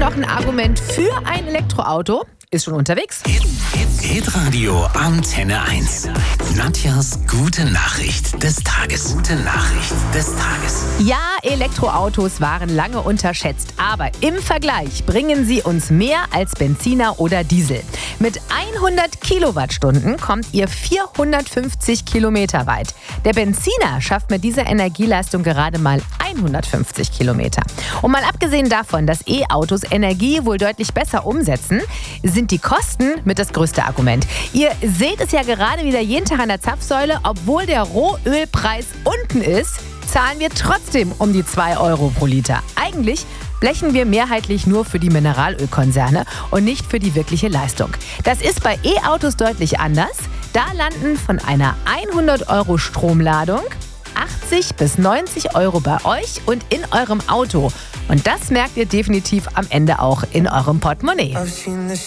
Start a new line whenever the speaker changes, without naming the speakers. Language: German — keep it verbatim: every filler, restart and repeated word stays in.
noch ein Argument für ein Elektroauto? Ist schon unterwegs.
Hitradio Antenne eins. Nadjas gute Nachricht des Tages. Gute Nachricht des Tages.
Ja, Elektroautos waren lange unterschätzt, aber im Vergleich bringen sie uns mehr als Benziner oder Diesel. Mit hundert Kilowattstunden kommt ihr vierhundertfünfzig Kilometer weit. Der Benziner schafft mit dieser Energieleistung gerade mal hundertfünfzig Kilometer. Und mal abgesehen davon, dass E-Autos Energie wohl deutlich besser umsetzen, sind die Kosten mit das größte Argument. Ihr seht es ja gerade wieder jeden Tag an der Zapfsäule, obwohl der Rohölpreis unten ist, zahlen wir trotzdem um die zwei Euro pro Liter. Eigentlich blechen wir mehrheitlich nur für die Mineralölkonzerne und nicht für die wirkliche Leistung. Das ist bei E-Autos deutlich anders. Da landen von einer hundert Euro Stromladung achtzig bis neunzig Euro bei euch und in eurem Auto. Und das merkt ihr definitiv am Ende auch in eurem Portemonnaie.